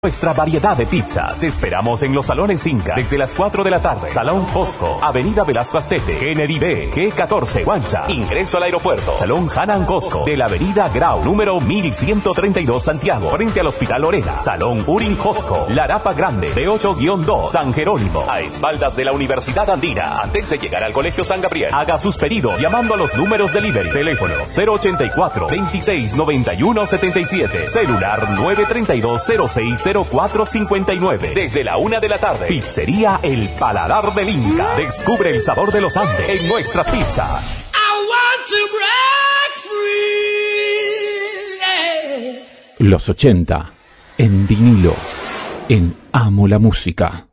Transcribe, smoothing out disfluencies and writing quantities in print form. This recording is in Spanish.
Nuestra variedad de pizzas. Esperamos en los salones Inca desde las 4 de la tarde. Salón Fosco, Avenida Velasco Astete, Kennedy B, G14, Guancha. Ingreso al aeropuerto. Salón Hanan Costco de la Avenida Grau, número 1132 Santiago, frente al Hospital Lorena. Salón Urin Costco, Larapa Grande, B8-2, San Jerónimo, a espaldas de la Universidad Andina. Antes de llegar al Colegio San Gabriel, haga sus pedidos llamando a los números delivery. Teléfono 084 26 91 77. Celular 932 06 0459. Desde la 1 de la tarde. Pizzería El Paladar del Inca. Descubre el sabor de los Andes en nuestras pizzas. I want to break free, yeah. Los 80 en vinilo, en Amo la Música.